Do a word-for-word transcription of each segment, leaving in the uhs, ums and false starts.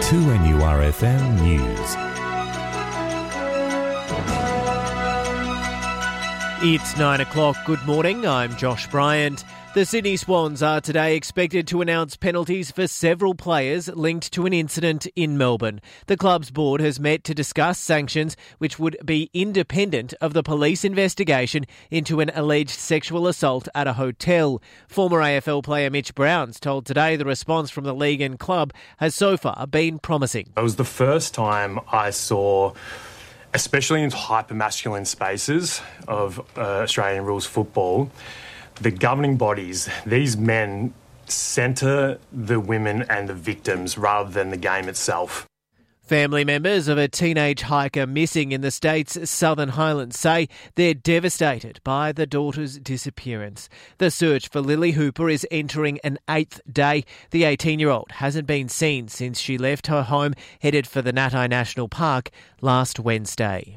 two N U R F M News. It's nine o'clock. Good morning. I'm Josh Bryant. The Sydney Swans are today expected to announce penalties for several players linked to an incident in Melbourne. The club's board has met to discuss sanctions which would be independent of the police investigation into an alleged sexual assault at a hotel. Former A F L player Mitch Browns told Today the response from the league and club has so far been promising. It was the first time I saw, especially in hyper-masculine spaces of uh, Australian rules football, the governing bodies, these men centre the women and the victims rather than the game itself. Family members of a teenage hiker missing in the state's Southern Highlands say they're devastated by the daughter's disappearance. The search for Lily Hooper is entering an eighth day. The eighteen-year-old hasn't been seen since she left her home, headed for the Natai National Park last Wednesday.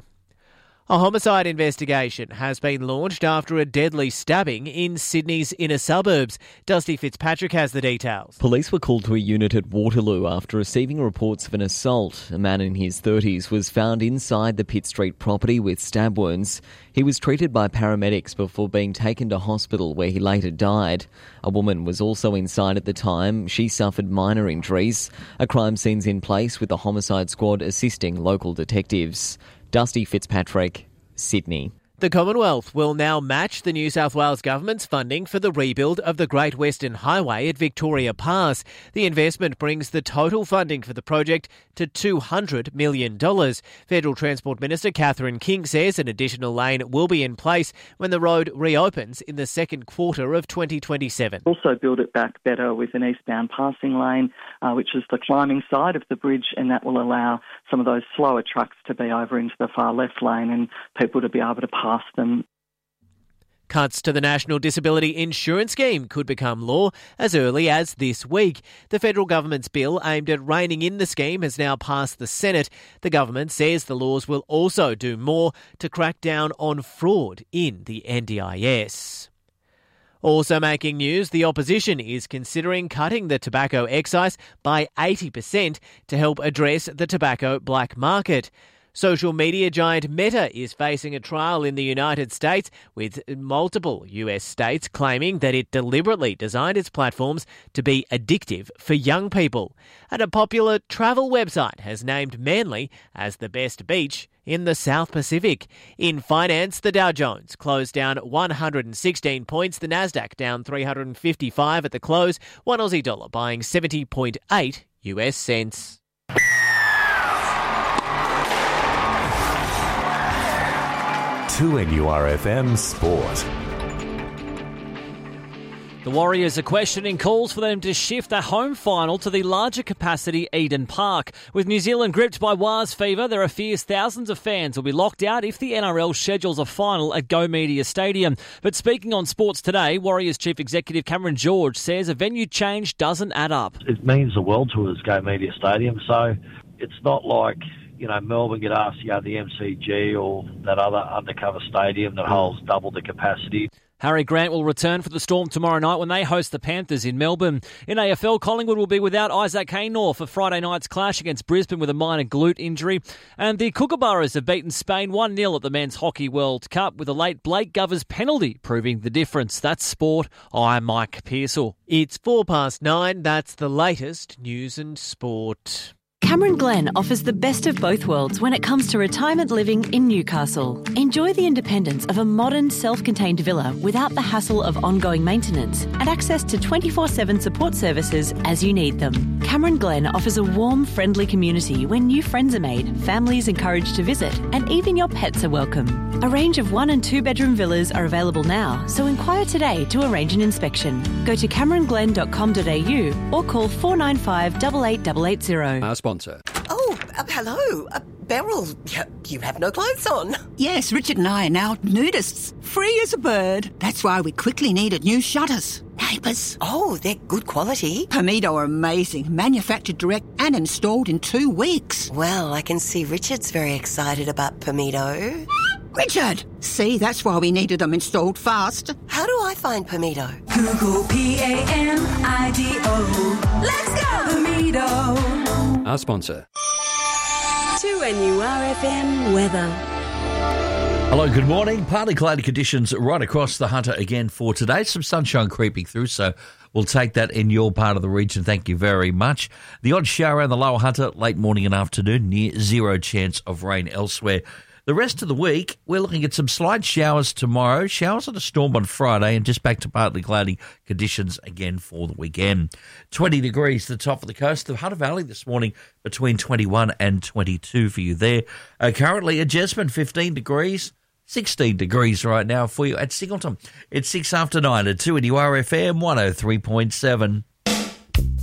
A homicide investigation has been launched after a deadly stabbing in Sydney's inner suburbs. Dusty Fitzpatrick has the details. Police were called to a unit at Waterloo after receiving reports of an assault. A man in his thirties was found inside the Pitt Street property with stab wounds. He was treated by paramedics before being taken to hospital where he later died. A woman was also inside at the time. She suffered minor injuries. A crime scene's in place with the homicide squad assisting local detectives. Dusty Fitzpatrick, Sydney. The Commonwealth will now match the New South Wales Government's funding for the rebuild of the Great Western Highway at Victoria Pass. The investment brings the total funding for the project to two hundred million dollars. Federal Transport Minister Catherine King says an additional lane will be in place when the road reopens in the second quarter of twenty twenty-seven. Also build it back better with an eastbound passing lane, uh, which is the climbing side of the bridge, and that will allow some of those slower trucks to be over into the far left lane and people to be able to pass them. Cuts to the National Disability Insurance Scheme could become law as early as this week. The federal government's bill aimed at reining in the scheme has now passed the Senate. The government says the laws will also do more to crack down on fraud in the N D I S. Also making news, the opposition is considering cutting the tobacco excise by eighty percent to help address the tobacco black market. Social media giant Meta is facing a trial in the United States, with multiple U S states claiming that it deliberately designed its platforms to be addictive for young people. And a popular travel website has named Manly as the best beach in the South Pacific. In finance, the Dow Jones closed down one hundred sixteen points, the Nasdaq down three hundred fifty-five at the close, one Aussie dollar buying seventy point eight U S cents. two N U R F M Sport. The Warriors are questioning calls for them to shift their home final to the larger capacity Eden Park. With New Zealand gripped by Wars fever, there are fears thousands of fans will be locked out if the N R L schedules a final at Go Media Stadium. But speaking on Sports Today, Warriors Chief Executive Cameron George says a venue change doesn't add up. It means the world to us, Go Media Stadium, so it's not like, you know, Melbourne get asked to go to the M C G or that other undercover stadium that holds double the capacity. Harry Grant will return for the Storm tomorrow night when they host the Panthers in Melbourne. In A F L, Collingwood will be without Isaac Haynor for Friday night's clash against Brisbane with a minor glute injury. And the Kookaburras have beaten Spain one nil at the Men's Hockey World Cup with a late Blake Govers penalty proving the difference. That's sport. I'm Mike Pearsall. It's four past nine. That's the latest news and sport. Cameron Glen offers the best of both worlds when it comes to retirement living in Newcastle. Enjoy the independence of a modern, self-contained villa without the hassle of ongoing maintenance and access to twenty-four seven support services as you need them. Cameron Glen offers a warm, friendly community where new friends are made, families encouraged to visit, and even your pets are welcome. A range of one and two bedroom villas are available now, so inquire today to arrange an inspection. Go to cameron glen dot com dot a u or call four nine five, eight eight eight eight zero. Our sponsor. Oh, uh, hello. Uh, Beryl, you have no clothes on. Yes, Richard and I are now nudists. Free as a bird. That's why we quickly needed new shutters. Neighbours. Oh, they're good quality. Pamido are amazing. Manufactured direct and installed in two weeks. Well, I can see Richard's very excited about Pamido. Richard! See, that's why we needed them installed fast. How do I find Pamido? Google P A M I D O. Let's go! Pamido. our sponsor. two N U R F M weather. Hello, good morning. Partly cloudy conditions right across the Hunter again for today. Some sunshine creeping through, so we'll take that in your part of the region. Thank you very much. The odd shower around the lower Hunter, late morning and afternoon, near zero chance of rain elsewhere. The rest of the week, we're looking at some slight showers tomorrow, showers and a storm on Friday, and just back to partly cloudy conditions again for the weekend. twenty degrees, the top of the coast. The Hunter Valley this morning between twenty-one and twenty-two for you there. Uh, currently at Jesmond, fifteen degrees. sixteen degrees right now for you at Singleton. It's six after nine at two N U R F M one oh three point seven.